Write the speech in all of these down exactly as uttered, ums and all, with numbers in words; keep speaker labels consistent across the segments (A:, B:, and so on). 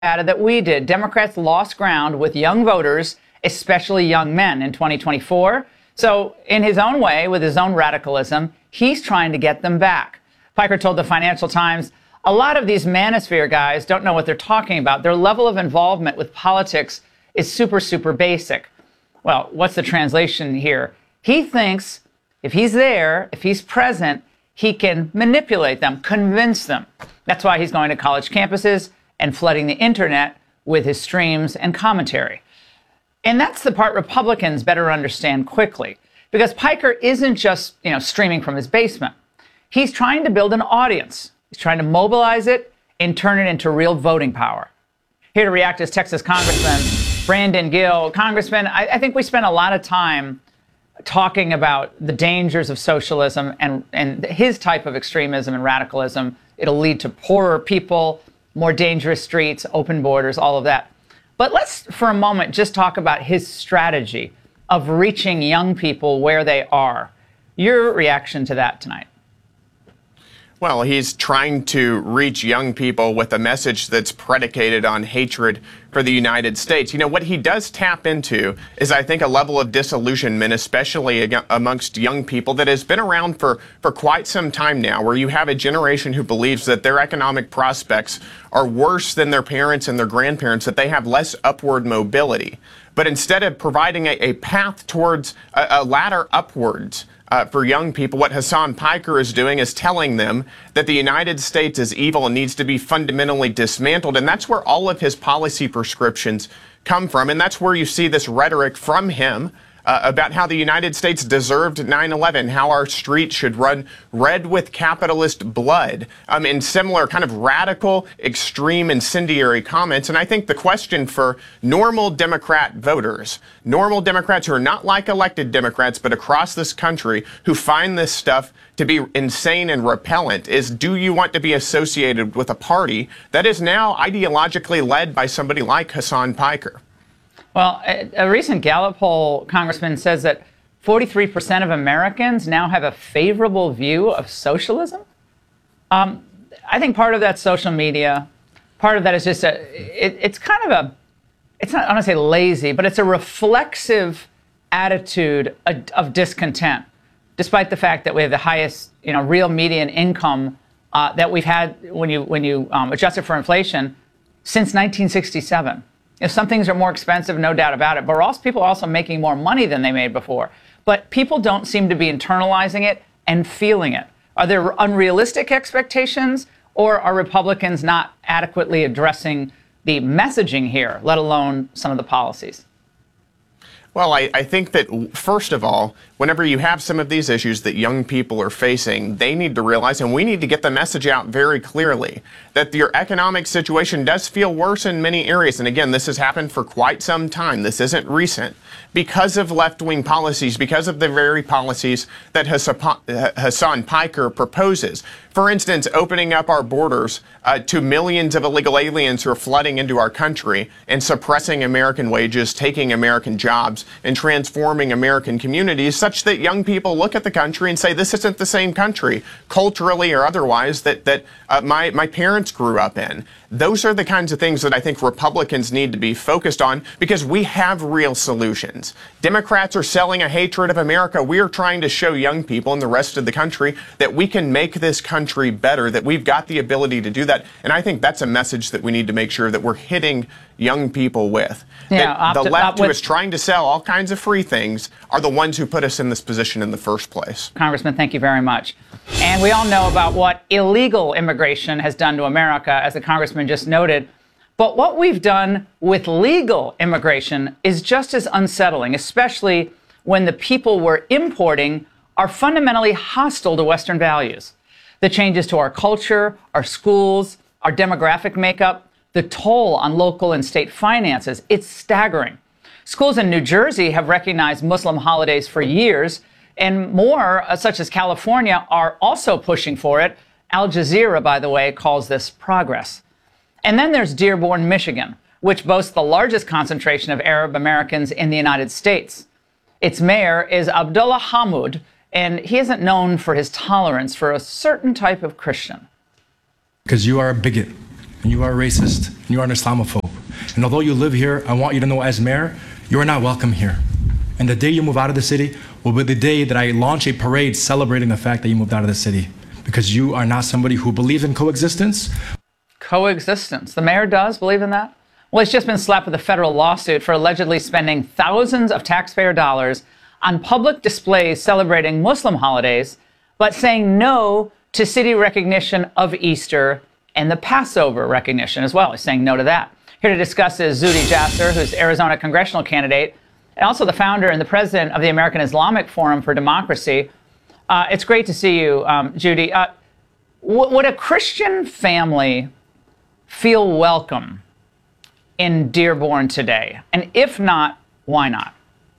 A: data that we did. Democrats lost ground with young voters, especially young men, in twenty twenty-four. So in his own way, with his own radicalism, he's trying to get them back. Piker told the Financial Times, a lot of these manosphere guys don't know what they're talking about. Their level of involvement with politics is super, super basic. Well, what's the translation here? He thinks if he's there, if he's present, he can manipulate them, convince them. That's why he's going to college campuses and flooding the internet with his streams and commentary. And that's the part Republicans better understand quickly, because Piker isn't just, you know, streaming from his basement. He's trying to build an audience. He's trying to mobilize it and turn it into real voting power. Here to react is Texas Congressman Brandon Gill. Congressman, I, I think we spent a lot of time talking about the dangers of socialism and, and his type of extremism and radicalism. It'll lead to poorer people, more dangerous streets, open borders, all of that. But let's, for a moment, just talk about his strategy of reaching young people where they are. Your reaction to that tonight?
B: Well, he's trying to reach young people with a message that's predicated on hatred for the United States. You know, what he does tap into is, I think, a level of disillusionment, especially amongst young people, that has been around for, for quite some time now, where you have a generation who believes that their economic prospects are worse than their parents and their grandparents, that they have less upward mobility. But instead of providing a, a path towards a, a ladder upwards, Uh, for young people, what Hasan Piker is doing is telling them that the United States is evil and needs to be fundamentally dismantled. And that's where all of his policy prescriptions come from. And that's where you see this rhetoric from him uh, about how the United States deserved nine eleven, how our streets should run red with capitalist blood, um, and similar kind of radical, extreme, incendiary comments. And I think the question for normal Democrat voters, normal Democrats who are not like elected Democrats, but across this country, who find this stuff to be insane and repellent, is, do you want to be associated with a party that is now ideologically led by somebody like Hasan Piker?
A: Well, a, a recent Gallup poll, Congressman, says that forty-three percent of Americans now have a favorable view of socialism. Um, I think part of that's social media. Part of that is just a, it, it's kind of a, it's not, I don't want to say lazy, but it's a reflexive attitude of, of discontent, despite the fact that we have the highest, you know, real median income uh, that we've had when you, when you um, adjust it for inflation since nineteen sixty-seven. If some things are more expensive, no doubt about it, but we're also, people are also making more money than they made before. But people don't seem to be internalizing it and feeling it. Are there unrealistic expectations, or are Republicans not adequately addressing the messaging here, let alone some of the policies?
B: Well, I, I think that, first of all, whenever you have some of these issues that young people are facing, they need to realize, and we need to get the message out very clearly, that your economic situation does feel worse in many areas. And again, this has happened for quite some time. This isn't recent. Because of left-wing policies, because of the very policies that Hasan Piker proposes. For instance, opening up our borders uh, to millions of illegal aliens who are flooding into our country and suppressing American wages, taking American jobs, and transforming American communities, such that young people look at the country and say, this isn't the same country, culturally or otherwise, that, that uh, my, my parents grew up in. Those are the kinds of things that I think Republicans need to be focused on, because we have real solutions. Democrats are selling a hatred of America. We are trying to show young people and the rest of the country that we can make this country better, that we've got the ability to do that. And I think that's a message that we need to make sure that we're hitting young people with.
A: Yeah,
B: that the left, who
A: with,
B: is trying to sell all kinds of free things, are the ones who put us in this position in the first place.
A: Congressman, thank you very much. And we all know about what illegal immigration has done to America, as the Congressman just noted. But what we've done with legal immigration is just as unsettling, especially when the people we're importing are fundamentally hostile to Western values. The changes to our culture, our schools, our demographic makeup, the toll on local and state finances, it's staggering. Schools in New Jersey have recognized Muslim holidays for years, and more, uh, such as California, are also pushing for it. Al Jazeera, by the way, calls this progress. And then there's Dearborn, Michigan, which boasts the largest concentration of Arab Americans in the United States. Its mayor is Abdullah Hammoud, and he isn't known for his tolerance for a certain type of Christian.
C: Because you are a bigot. and you are a racist, and you are an Islamophobe. And although you live here, I want you to know as mayor, you are not welcome here. And the day you move out of the city will be the day that I launch a parade celebrating the fact that you moved out of the city. Because you are not somebody who believes in coexistence.
A: Coexistence. The mayor does believe in that? Well, he's just been slapped with a federal lawsuit for allegedly spending thousands of taxpayer dollars on public displays celebrating Muslim holidays, but saying no to city recognition of Easter and the Passover recognition as well. He's saying no to that. Here to discuss is Zuhdi Jasser, who's Arizona congressional candidate, and also the founder and the president of the American Islamic Forum for Democracy. Uh, it's great to see you, um, Zuhdi. Uh, w- would a Christian family feel welcome in Dearborn today? And if not, why not?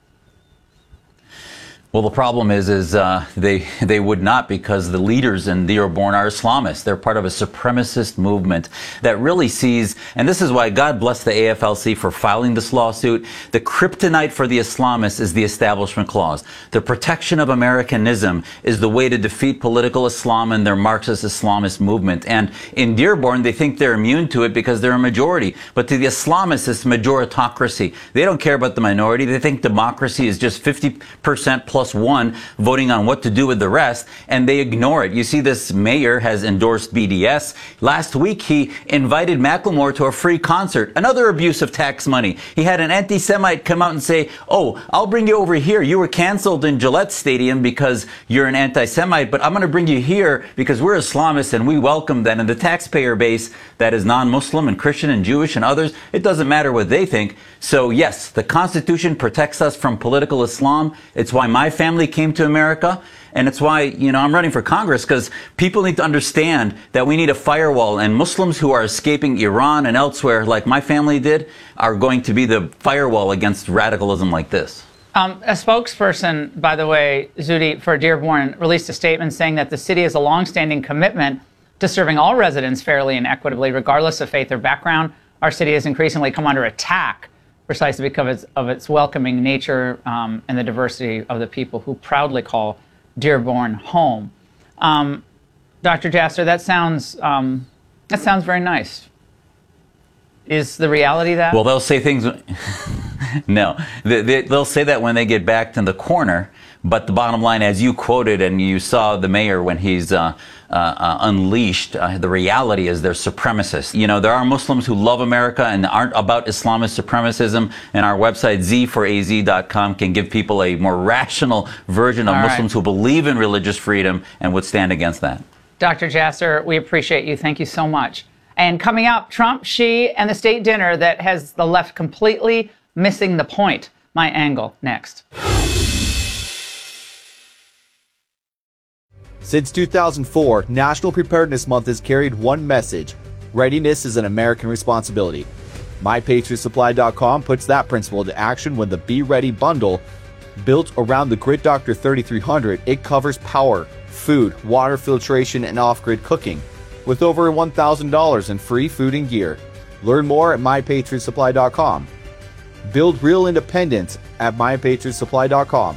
D: Well, the problem is, is uh, they they would not, because the leaders in Dearborn are Islamists. They're part of a supremacist movement that really sees, and this is why God bless the A F L C for filing this lawsuit. The kryptonite for the Islamists is the Establishment Clause. The protection of Americanism is the way to defeat political Islam and their Marxist Islamist movement. And in Dearborn, they think they're immune to it because they're a majority. But to the Islamists, it's majoritocracy. They don't care about the minority. They think democracy is just fifty percent plus plus one voting on what to do with the rest, and they ignore it. You see, this mayor has endorsed B D S. Last week, he invited Macklemore to a free concert, another abuse of tax money. He had an anti-Semite come out and say, oh, I'll bring you over here. You were canceled in Gillette Stadium because you're an anti-Semite, but I'm going to bring you here because we're Islamists and we welcome that. And the taxpayer base that is non-Muslim and Christian and Jewish and others, it doesn't matter what they think. So yes, the Constitution protects us from political Islam. It's why my family came to America. And it's why, you know, I'm running for Congress, because people need to understand that we need a firewall, and Muslims who are escaping Iran and elsewhere, like my family did, are going to be the firewall against radicalism like this.
A: Um, a spokesperson, by the way, Zuhdi, for Dearborn, released a statement saying that the city has a longstanding commitment to serving all residents fairly and equitably, regardless of faith or background. Our city has increasingly come under attack precisely because of its, of its welcoming nature um, and the diversity of the people who proudly call Dearborn home. Um, Doctor Jasser, that sounds um, that sounds very nice. Is the reality that?
D: Well, they'll say things. No, they, they, they'll say that when they get backed in the corner. But the bottom line, as you quoted, and you saw the mayor when he's uh, uh, uh, unleashed, uh, the reality is they're supremacists. You know, there are Muslims who love America and aren't about Islamist supremacism. And our website, Z four A Z dot com, can give people a more rational version of All Muslims right. who believe in religious freedom and would stand against that.
A: Doctor Jasser, we appreciate you. Thank you so much. And coming up, Trump, Xi, and the state dinner that has the left completely missing the point. My angle next.
E: Since two thousand four, National Preparedness Month has carried one message: readiness is an American responsibility. My Patriot Supply dot com puts that principle into action when the Be Ready bundle, built around the Grid Doctor thirty-three hundred, it covers power, food, water filtration, and off-grid cooking, with over one thousand dollars in free food and gear. Learn more at My Patriot Supply dot com. Build real independence at My Patriot Supply dot com.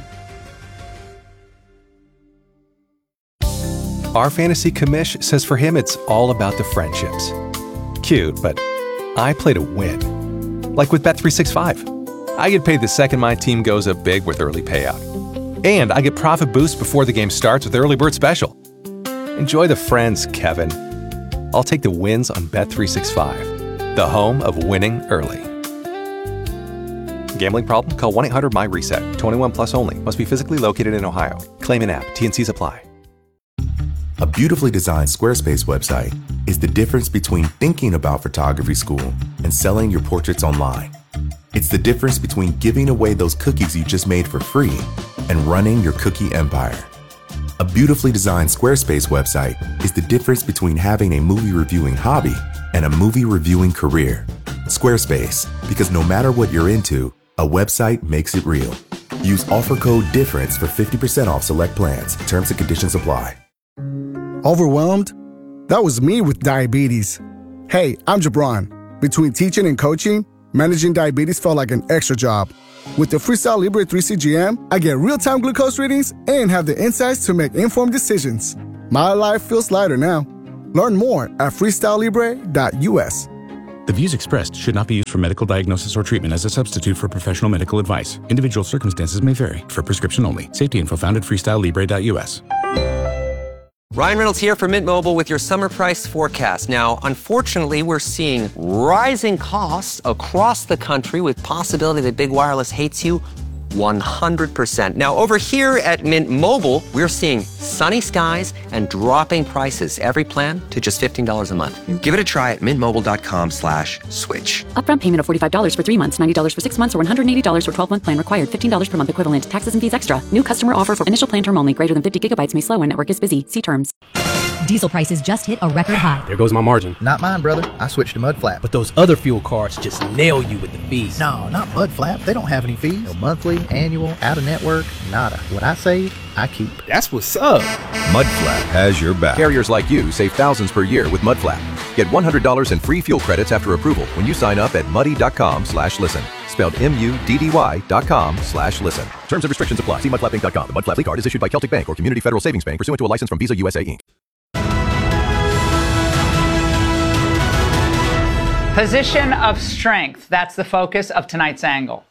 F: Our fantasy commish says for him it's all about the friendships. Cute, but I play to win. Like with Bet three sixty-five. I get paid the second my team goes up big with early payout. And I get profit boost before the game starts with Early Bird Special. Enjoy the friends, Kevin. I'll take the wins on Bet three sixty-five, the home of winning early. Gambling problem? Call one eight hundred M Y reset. twenty-one plus only. Must be physically located in Ohio. Claim in app. T and Cs apply.
G: A beautifully designed Squarespace website is the difference between thinking about photography school and selling your portraits online. It's the difference between giving away those cookies you just made for free and running your cookie empire. A beautifully designed Squarespace website is the difference between having a movie reviewing hobby and a movie reviewing career. Squarespace, because no matter what you're into, a website makes it real. Use offer code DIFFERENCE for fifty percent off select plans. Terms and conditions apply.
H: Overwhelmed? That was me with diabetes. Hey, I'm Jabron. Between teaching and coaching, managing diabetes felt like an extra job. With the Freestyle Libre three C G M, I get real-time glucose readings and have the insights to make informed decisions. My life feels lighter now. Learn more at freestyle libre dot U S.
I: The views expressed should not be used for medical diagnosis or treatment as a substitute for professional medical advice. Individual circumstances may vary. For prescription only. Safety info found at freestyle libre dot U S.
J: Ryan Reynolds here for Mint Mobile with your summer price forecast. Now, unfortunately, we're seeing rising costs across the country with possibility that big wireless hates you one hundred percent. Now, over here at Mint Mobile, we're seeing sunny skies and dropping prices. Every plan to just fifteen dollars a month. Give it a try at mintmobile.com slash switch.
K: Upfront payment of forty-five dollars for three months, ninety dollars for six months, or one hundred eighty dollars for twelve-month plan required. fifteen dollars per month equivalent. Taxes and fees extra. New customer offer for initial plan term only. Greater than fifty gigabytes may slow when network is busy. See terms.
L: Diesel prices just hit a record high.
M: There goes my margin.
N: Not mine, brother. I switched to Mudflap.
M: But those other fuel cards just nail you with the fees.
N: No, not Mudflap. They don't have any fees. No monthly, annual, out-of-network, nada. What I save, I keep.
M: That's what's up.
O: Mudflap has your back. Carriers like you save thousands per year with Mudflap. Get one hundred dollars in free fuel credits after approval when you sign up at muddy.com slash listen. Spelled M U D D Y dot com slash listen. Terms and restrictions apply. See mudflap inc dot com. The Mudflap Lead Card is issued by Celtic Bank or Community Federal Savings Bank pursuant to a license from Visa U S A, Incorporated.
A: Position of strength. That's the focus of tonight's angle.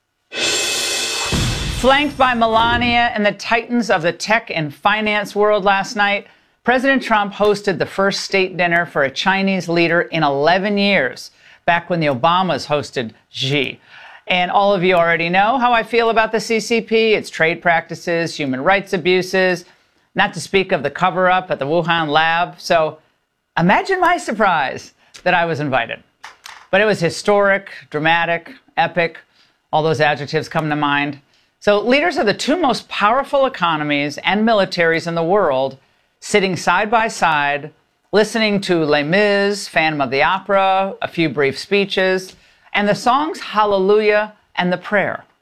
A: Flanked by Melania and the titans of the tech and finance world last night, President Trump hosted the first state dinner for a Chinese leader in eleven years, back when the Obamas hosted Xi. And all of you already know how I feel about the C C P, its trade practices, human rights abuses, not to speak of the cover-up at the Wuhan lab. So imagine my surprise that I was invited. But it was historic, dramatic, epic. All those adjectives come to mind. So leaders of the two most powerful economies and militaries in the world sitting side by side, listening to Les Mis, Phantom of the Opera, a few brief speeches, and the songs Hallelujah and The Prayer.